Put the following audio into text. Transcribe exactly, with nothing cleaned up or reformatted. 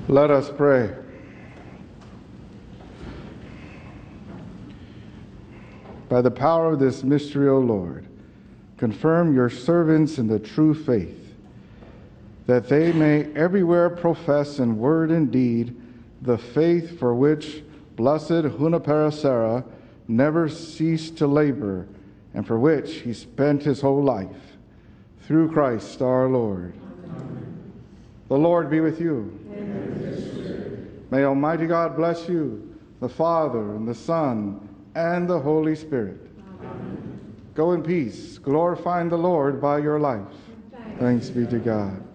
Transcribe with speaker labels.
Speaker 1: Let us pray. By the power of this mystery, O Lord, confirm your servants in the true faith, that they may everywhere profess in word and deed the faith for which blessed Junipero Serra never ceased to labor, and for which he spent his whole life. Through Christ our Lord. Amen. The Lord be with you. And with your spirit. May Almighty God bless you, the Father, and the Son, and the Holy Spirit. Amen. Go in peace, glorifying the Lord by your life. Thanks, Thanks be to God.